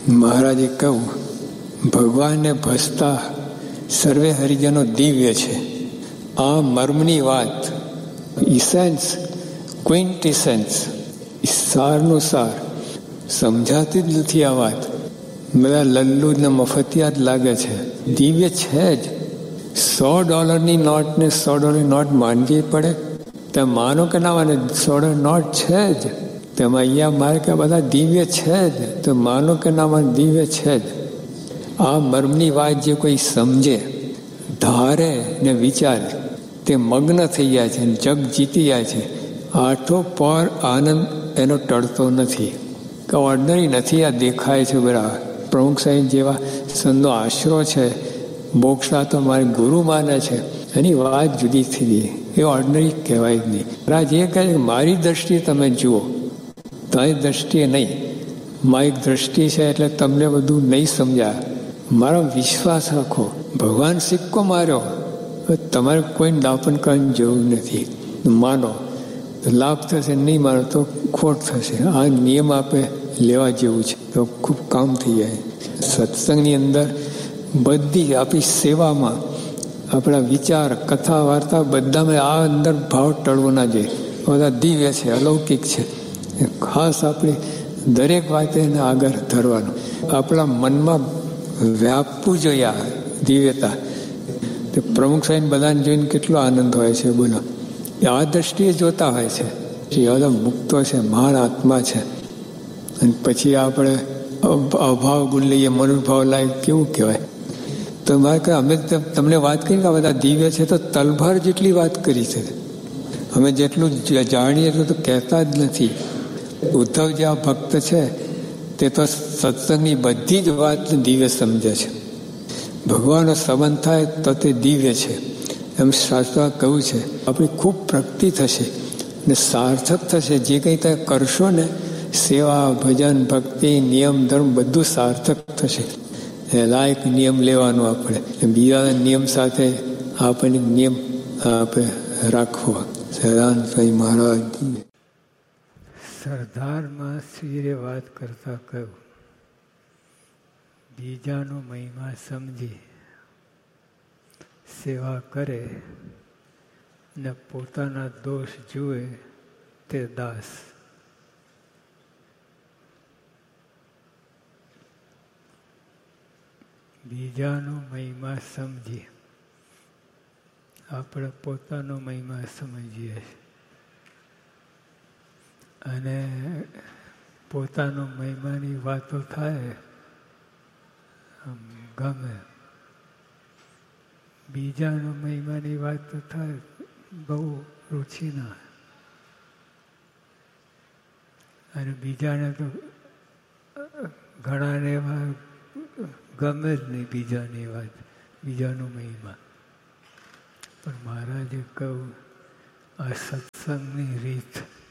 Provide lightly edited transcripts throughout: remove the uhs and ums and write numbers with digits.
મહારાજે કહ્યું, ભગવાનને ભસતા સર્વે હરિજનો દિવ્ય છે. આ મર્મની વાત, ઇસેન્સ, ક્વિન્ટિસેન્સ, સારનો સાર સમજાતી જ નથી. આ વાત બધા લલ્લુ ને મફતિયા જ લાગે છે. દિવ્ય છે જ. $100 નોટને $100 નોટ માનવી પડે? તમે માનો કે ના માને, $100 નોટ છે જ. તમે અહીંયા મારે કે બધા દિવ્ય છે જ, તો માનો કે ના માને, દિવ્ય છે જ. આ મર્મની વાત જે કોઈ સમજે, ધારે ને વિચારે, તે મગ્ન થઈ જાય છે, જગ જીતી જાય છે. આઠો પર આનંદ એનો ટળતો નથી. કે ઓર્ડનરી નથી. આ દેખાય છે બરાબર. પ્રમુખ સાહેબ જેવા સંતનો આશરો છે, મોક્ષા તો મારે ગુરુ માને છે, એની વાત જુદી થઈ ગઈ. એ ઓર્ડનરી કહેવાય જ નહીં. રાજ એ કહે છે, મારી દ્રષ્ટિએ તમે જુઓ, તારી દ્રષ્ટિએ નહીં. મારી દ્રષ્ટિ છે એટલે તમને બધું નહીં સમજાય. મારો વિશ્વાસ રાખો. ભગવાન સિક્કો માર્યો, તમારે કોઈ દાપન કરવાની જરૂર નથી. માનો તો લાભ થશે, નહીં માનો તો ખોટ થશે. આ નિયમ આપે લેવા જેવું છે તો ખૂબ કામ થઈ જાય. સત્સંગની અંદર બધી આપણી સેવામાં, આપણા વિચાર, કથા, વાર્તા બધામાં આ અંદર ભાવ ટળવો ના જોઈએ. બધા દિવ્ય છે, અલૌકિક છે. ખાસ આપણે દરેક વાતે એને આગળ ધરવાનું. આપણા મનમાં વ્યાપવું જોઈએ આ દિવ્યતા. તે પ્રમુખ સાહેબ બધાને જોઈને કેટલો આનંદ હોય છે. બોલો, આ દ્રષ્ટિએ જોતા હોય છે. બધા મુક્તો છે, મહાન આત્મા છે. અને પછી આપણે અભાવ ગુણ લઈએ, મનોભાવ લાય, કેવું કહેવાય. તો મારે કહે, અમે તમને વાત કરી કે બધા દિવ્ય છે, તો તલભાર જેટલી વાત કરી છે. અમે જેટલું જાણીએ એટલું તો કહેતા જ નથી. ઉદ્ધવ જે આ ભક્ત છે, તે તો સત્સંગની બધી જ વાત દિવ્ય સમજે છે. ભગવાનનો સંબંધ થાય તો તે દિવ્ય છે એમ શાસ્ત્રમાં કહ્યું છે. આપણી ખૂબ પ્રગતિ થશે ને સાર્થક થશે. જે કંઈ તમે કરશો ને, સેવા, ભજન, ભક્તિ, નિયમ, ધર્મ બધું સાર્થક થશે. લાયક નિયમ લેવાનો આપણે, બીજા નિયમ સાથે આપણને નિયમ આપણે રાખવો. સદાન સ્વામી મહારાજ સરદારમાં શ્રીએ વાત કરતા કહ્યું, બીજાનો મહિમા સમજી સેવા કરે ને પોતાના દોષ જુએ તે દાસ. બીજાનો મહિમા સમજી, આપણે પોતાનો મહિમા સમજીએ અને પોતાનો મહિમાની વાતો થાય ગમે, બીજાનો મહિમાની વાતો થાય બહુ રુચિ ના. અને બીજાને તો ઘણાને એવા ગમે જ નહીં બીજાની વાત, બીજાનો મહિમા. પણ મહારાજે કહ્યું, આ સત્સંગની રીત,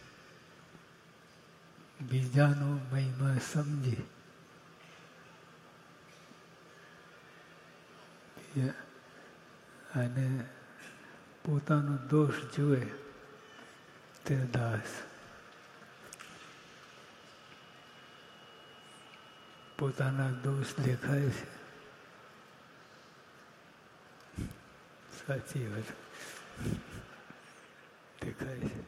બીજાનો મહિમા સમજી અને પોતાનો દોષ જુએ તે દાસ. પોતાના દોષ દેખાય છે, સાચી વાત દેખાય છે.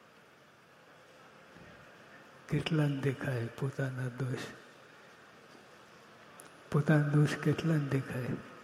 કેટલાને દેખાય પોતાના દોષ? પોતાના દોષ કેટલાને દેખાય?